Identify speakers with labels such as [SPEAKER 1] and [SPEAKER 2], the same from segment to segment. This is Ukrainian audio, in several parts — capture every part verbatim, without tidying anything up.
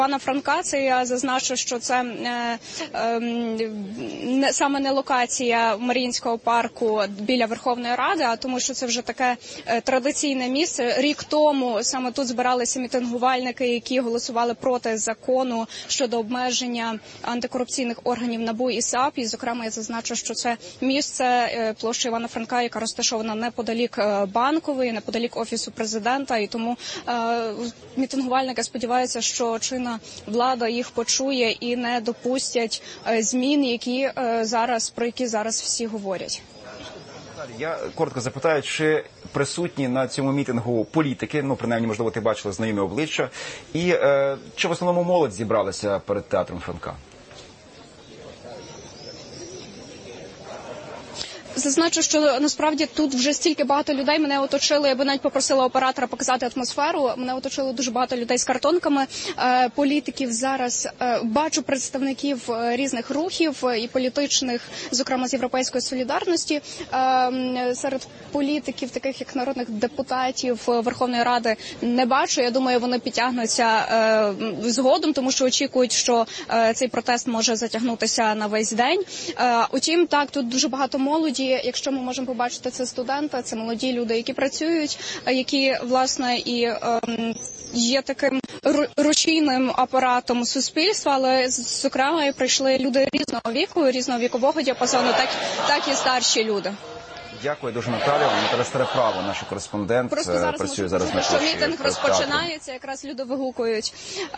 [SPEAKER 1] Пана Франка, це я зазначу, що це е, е, не, саме не локація Маріїнського парку біля Верховної Ради, а тому, що це вже таке е, традиційне місце. Рік тому саме тут збиралися мітингувальники, які голосували проти закону щодо обмеження антикорупційних органів НАБУ і САП. І, зокрема, я зазначу, що це місце е, площа Івана Франка, яка розташована неподалік е, Банкової, неподалік Офісу Президента. І тому е, мітингувальники сподіваються, що чинна влада їх почує і не допустять змін, які зараз, про які зараз всі говорять.
[SPEAKER 2] Я коротко запитаю, чи присутні на цьому мітингу політики, ну, принаймні, можливо, ти бачила знайомі обличчя, і е, чи в основному молодь зібралася перед театром Франка?
[SPEAKER 1] Зазначу, що насправді тут вже стільки багато людей, мене оточили, я би навіть попросила оператора показати атмосферу, мене оточили дуже багато людей з картонками, е, політиків зараз, е, бачу представників різних рухів і політичних, зокрема з Європейської солідарності, е, серед політиків, таких як народних депутатів Верховної Ради, не бачу, я думаю, вони підтягнуться е, згодом, тому що очікують, що е, цей протест може затягнутися на весь день. Е, утім, так, тут дуже багато молоді. Якщо ми можемо побачити, це студенти, це молоді люди, які працюють, які, власне, і ем, є таким рушійним апаратом суспільства, але, зокрема, і прийшли люди різного віку, різного вікового діапазону, так, так і старші люди.
[SPEAKER 2] Дякую дуже, Наталія. Наталя Стереправа, наш кореспондент,
[SPEAKER 1] Просто зараз
[SPEAKER 2] працює
[SPEAKER 1] можу
[SPEAKER 2] зараз на
[SPEAKER 1] що мітинг розпочинається, якраз люди вигукують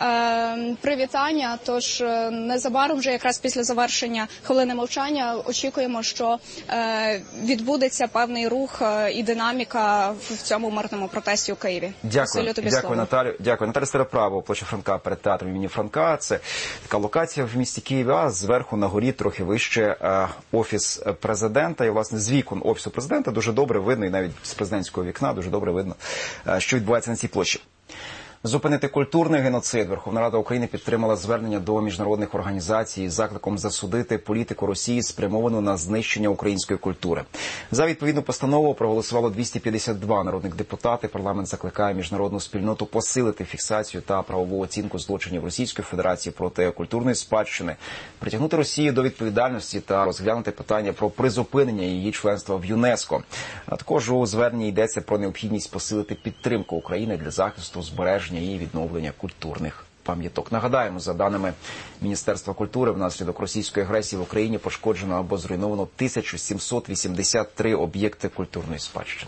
[SPEAKER 1] е, привітання, тож е, незабаром, вже якраз після завершення хвилини мовчання, очікуємо, що е, відбудеться певний рух е, і динаміка в цьому мирному протесті у Києві.
[SPEAKER 2] Дякую, дякую, Наталію. Дякую. Наталя Стереправа, площа Франка перед театром імені Франка. Це така локація в місті Києві, а зверху на горі трохи вище е, Офіс Президента. І, власне, з вікон Офісу Президента дуже добре видно, і навіть з президентського вікна дуже добре видно, що відбувається на цій площі. Зупинити культурний геноцид. Верховна Рада України підтримала звернення до міжнародних організацій з закликом засудити політику Росії, спрямовану на знищення української культури. За відповідну постанову проголосувало двісті п'ятдесят два народних депутати. Парламент закликає міжнародну спільноту посилити фіксацію та правову оцінку злочинів Російської Федерації проти культурної спадщини, притягнути Росію до відповідальності та розглянути питання про призупинення її членства в ЮНЕСКО. А також у зверненні йдеться про необхідність посилити підтримку України для захисту, збереження і відновлення культурних пам'яток. Нагадаємо, за даними Міністерства культури, внаслідок російської агресії в Україні пошкоджено або зруйновано тисячу сімсот вісімдесят три об'єкти культурної спадщини.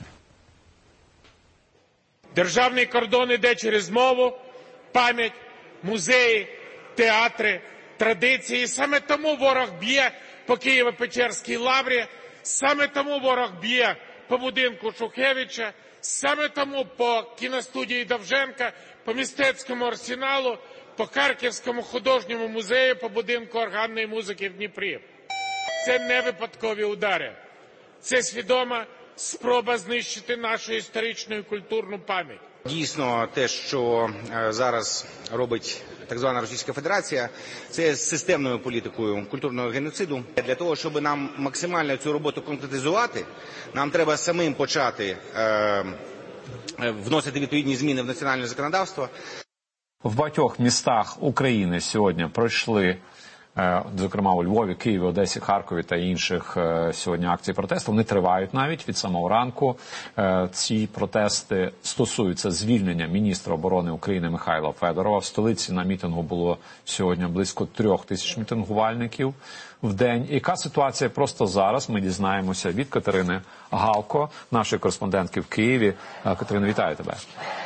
[SPEAKER 3] Державний кордон іде через мову, пам'ять, музеї, театри, традиції. Саме тому ворог б'є по Києво-Печерській лаврі, саме тому ворог б'є по будинку Шухевича, саме тому по кіностудії Довженка, по мистецькому арсеналу, по Харківському художньому музею, по будинку органної музики в Дніпрі. Це не випадкові удари. Це свідома спроба знищити нашу історичну і культурну пам'ять.
[SPEAKER 4] Дійсно, те, що зараз робить так звана Російська Федерація, це системною політикою культурного геноциду. Для того, щоб нам максимально цю роботу конкретизувати, нам треба самим почати е, вносити відповідні зміни в національне законодавство.
[SPEAKER 5] В багатьох містах України сьогодні пройшли, зокрема у Львові, Києві, Одесі, Харкові та інших сьогодні акцій протесту. Вони тривають навіть від самого ранку. Ці протести стосуються звільнення міністра оборони України Михайла Федорова. В столиці на мітингу було сьогодні близько трьох тисяч мітингувальників в день. Яка ситуація просто зараз? Ми дізнаємося від Катерини Галко, нашої кореспондентки в Києві. Катерина, вітаю тебе.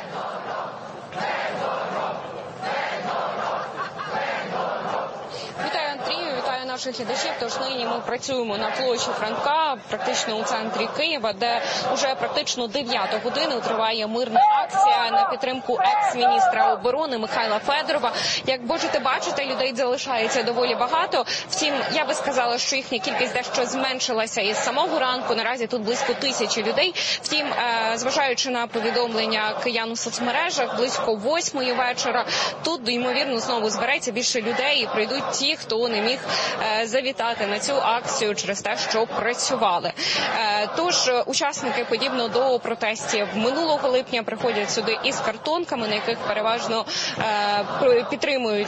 [SPEAKER 6] Наших глядачів, тож нині ми працюємо на площі Франка, практично у центрі Києва, де вже практично дев'яту годину триває мирна акція на підтримку екс-міністра оборони Михайла Федорова. Як можете бачити, людей залишається доволі багато. Втім, я би сказала, що їхня кількість дещо зменшилася із самого ранку. Наразі тут близько тисячі людей. Втім, зважаючи на повідомлення киян у соцмережах, близько восьмої вечора тут, ймовірно, знову збереться більше людей і прийдуть ті, хто не міг завітати на цю акцію через те, що працювали. Тож учасники, подібно до протестів минулого липня, приходять сюди із картонками, на яких переважно підтримують